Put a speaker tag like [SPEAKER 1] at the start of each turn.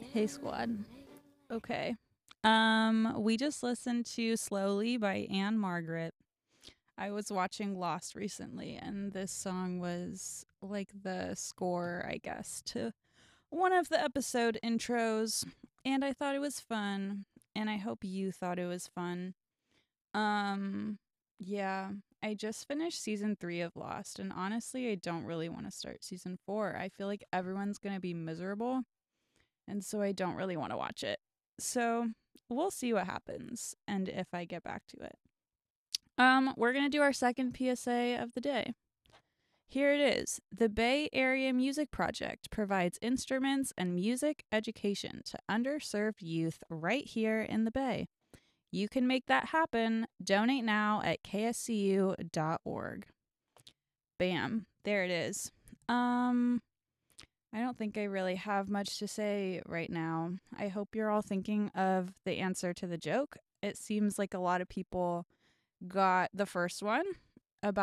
[SPEAKER 1] Hey squad. Okay. We just listened to Slowly by Anne Margaret. I was watching Lost recently and this song was like the score, I guess, to one of the episode intros, and I thought it was fun, and I hope you thought it was fun. Um yeah, I just finished season 3 of Lost, and honestly, I don't really want to start season 4. I feel like everyone's going to be miserable, and so I don't really want to watch it. So we'll see what happens and if I get back to it. We're gonna do our second PSA of the day. Here it is. The Bay Area Music Project provides instruments and music education to underserved youth right here in the Bay. You can make that happen. Donate now at kscu.org. Bam. There it is. I don't think I really have much to say right now. I hope you're all thinking of the answer to the joke. It seems like a lot of people got the first one.